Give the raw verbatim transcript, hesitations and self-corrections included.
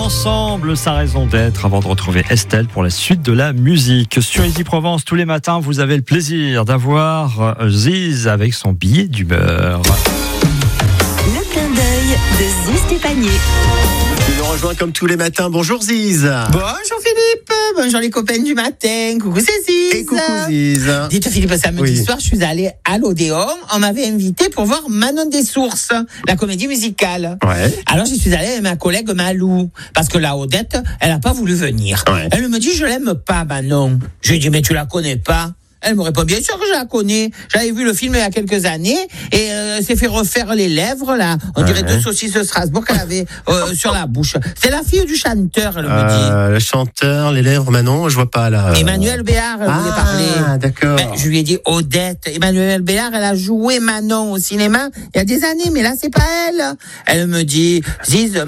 ensemble, sa raison d'être, avant de retrouver Estelle pour la suite de la musique. Sur Easy Provence, tous les matins, vous avez le plaisir d'avoir Ziz avec son billet d'humeur. Le clin d'œil de Ziz Stéphanier. Il nous rejoint comme tous les matins. Bonjour Ziz. Bonjour Philippe, bonjour les copains du matin. Coucou c'est Ziz. Et coucou Ziz. Dites Philippe, samedi Oui. soir, je suis allée à l'Odéon. On m'avait invité pour voir Manon des Sources, la comédie musicale. Ouais. Alors j'y suis allée avec ma collègue Malou, parce que la Odette, elle n'a pas voulu venir. Ouais. Elle me dit, je l'aime pas Manon. Je lui ai dit, mais tu la connais pas? Elle me répond, bien sûr que je la connais. J'avais vu le film il y a quelques années et euh, elle s'est fait refaire les lèvres, là. On dirait Ouais. deux saucisses de Strasbourg qu'elle avait euh, sur la bouche. C'est la fille du chanteur, elle me dit. Euh, le chanteur, les lèvres, Manon, je vois pas là. Emmanuel Béard, elle voulait Ah, parler. d'accord. Ben, je lui ai dit, Odette, Emmanuel Béard, elle a joué Manon au cinéma il y a des années, mais là, c'est pas elle. Elle me dit, Ziz,